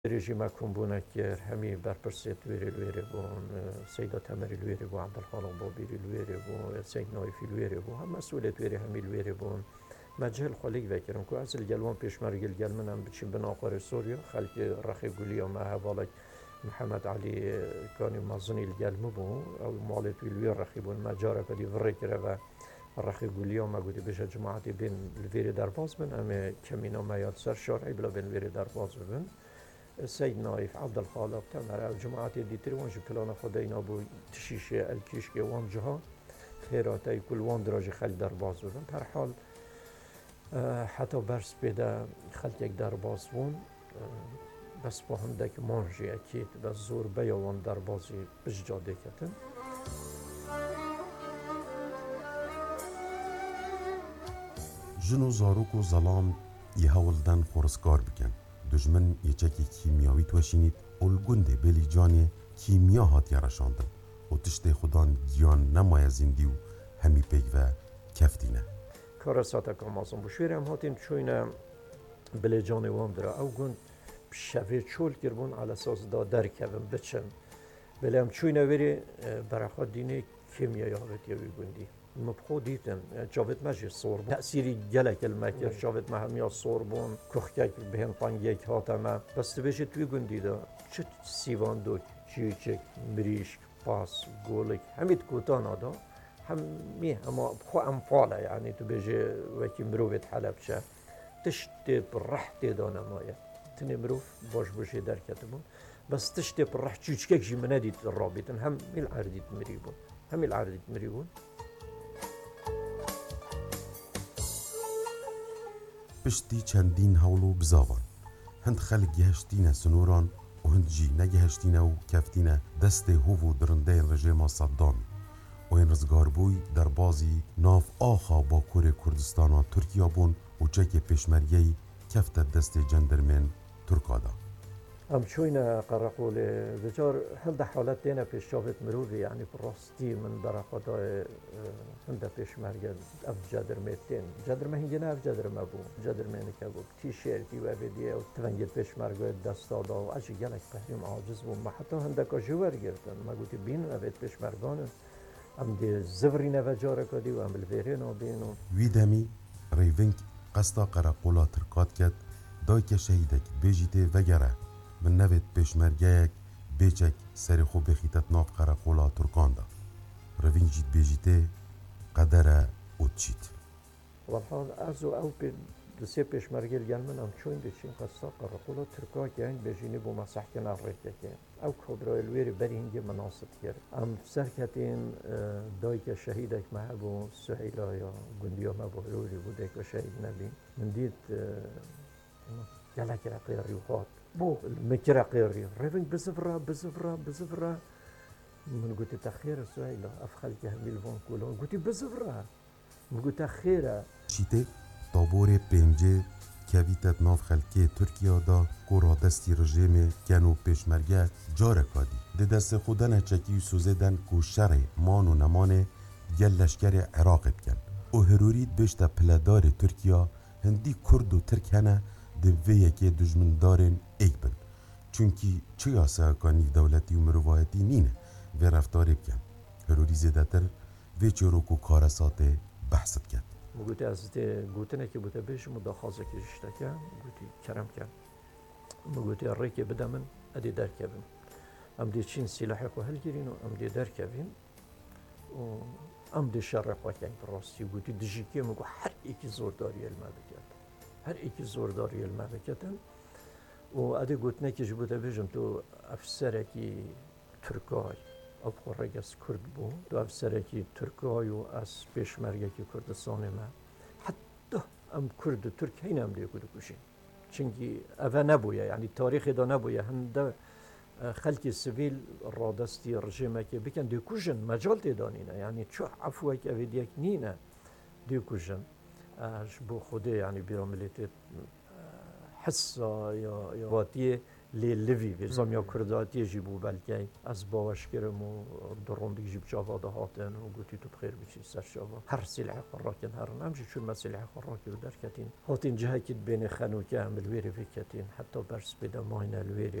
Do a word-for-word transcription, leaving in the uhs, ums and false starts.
رژیم کنبونه که همی برپرسید ویری الویری بون سیدا تمری الویری بون عبدالخالق بابیری الویری بون سید نایفی الویری بون هم مسئولیت ویری همی الویری بون مجهل خالیک وکرم که از الجلوان پیشمرگ الجلمن هم بچین بناقار سوریا خلق رخی گولی و محوالک محمد علی کانی مازنی الجلم بون او مالت ویلویر رخی بون مجاره کدی وری کرده و رخی گولی و ما گودی بشه جماعتی بین الویری درباز بن اما کمینا میاد سر شارعی بلا بین الویری درباز بن سید نایف عبدالخالق تمر او جماعت دیتری وانج پلان خداینا بو تشیش الکیش که وان جها خیراتی کل وان دراج خلق درباز بودن هر حال حتی برس بیده خلق یک درباز بون بس با هم دک مانجی اکید و زور بیا وان دربازی بجاده کتن جنو زاروک و ظلام یه هولدن خورسکار بکن دجمن یچکی کیمیاوی توشینید الگنده بلی جانی کیمیا هات یارشاندن و تشت خودان گیان نمای زندی و همی پیگ و کفتینه کار ساعت کامازم بشویر هم هاتین چوینه بلی جانی وان داره او گند شوی چول کربون على اساس دا درکبن بچن بلی هم چوینه وری برخواد دینه کیمیایی هاوت یوی گندی مبخو دیتن جاوید مجی صور بون تأثیری گلک المکر جاوید مهمی صور بون کخکک بهن پانگ یک هاتمه بس تبیشه توی گندی دا چه سیوان دوک چیوچک مریشک پاس گولک همید کوتان دا همی اما بخو انفاله یعنی تو بیجه وکی مروفت حلب شه تشتی برحتی دا نمایه تنی مروف باش بوشه در کتبون بس تشتی برح چیوچکک جی مندید رابطن هم میل عردید مریبون همیل عردید مریبون پشتی چندین هولو بزاوان هند خلق گهشتینه سنوران و هند جی نگهشتینه و کفتینه دست هو و درنده رژیم صدامی و این رزگار بوی در بازی ناف آخا با کور کردستانا ترکیا بون و چک پیشمرگی کفت دست جندرمن ترکادا ام چوینه قرقول بجار هنده حالت دینا پیش شافت مروفی یعنی براستی من برخوادای هنده پیش مرگل اف جدرمتین جدرمه هنگی نه اف جدرمه بو جدرمه نکه بو تیشیرتی و بدیه و تفنگل پیش مرگل دست دادا و اجی گلک پهریم عاجز بو ما حتی هنده که جوور گرتن ما گوتی بین اوید پیش مرگانه ام دی زوری نوه جاره کدی و ام الویرین و بینو وی دمی ریونگ قصدا قرقولا ترکات کد دای که شهیدک بیجیده وگره من نوید پیشمرگیک بیچک سری خوب بخیتت ناف قرقولا ترکاندا روین جید بیجیده قدر اوت چید والحال ازو او بی دسته پیشمرگل گلمن ام چون دیچین قصه قرقولا ترکا گین بیجینی بو مسح کنار ریکه که او کدرای الویری بری هنگی مناسب کرد ام سرکتین دای که شهیدک محبو سهیلا یا گندیا مبو الویری بوده که شهید نبی من دید گلک رقیاری و خاد بو المكرة قيري ريفنج بزفرة بزفرة بزفرة من قلت تخير سهيلة أفخل كهميل فون كولون قلت بزفرة من قلت تخيرة چیته تابور پنجه کویتت ناف خلکی ترکیه دا کورا دستی رژیم کنو پیشمرگه جاره کادی ده دست خودن چکی سوزه دن کو شر مان و نمان گل لشکر عراق بکن او هرورید بشت پلدار ترکیه هندی کرد و ترک هنه ده ویه که دجمن دارن ایک بن چونکی چه یاسه کانی دولتی و مروایتی نینه و رفتاری بکن هروری زیده تر و چرو کو کارسات بحثت کن قلت از ده قلتنا که بوده بیش مداخازه که جشته کن قلت کرم کن قلت الرئي بدا من ادي دركبن ام دي چين سلاحي خو هل گيرين ام دي دركبين و ام دي شر خو كان براستي قلت دجيكي مگو هر ايكي زورداري المملكت هر ايكي زورداري المملكتن و ادي قلت نكي جبوده بيجم تو افسركي تركاي اب خورگس کرد بو تو افسرکی ترکای و از پیشمرگی کردستان ما حتی ام کرد و ترک هینم دیگه کدو کشین چنگی اوه نبویه یعنی تاریخ دا نبویه هنده خلکی سویل رادستی رژیمه که بکن دیگه کشن مجال تیدانینه یعنی چو عفوه که اوه دیگه نینه دیگه کشن اش بو خوده یعنی بیرا ملیتی حسا یا یا واتیه لی لوی به زمیا کرداتی جیبو بلکه از باوش کرم و دروندی جیب جواد هاتن و گویی تو بخیر بچی سر شوا هر سلاح قراکن هر نمشی چون مسلاح قراکی و در کتین هاتین جهکید بین خانوکه عمل ویری فکتین حتی برس بده ماین الویری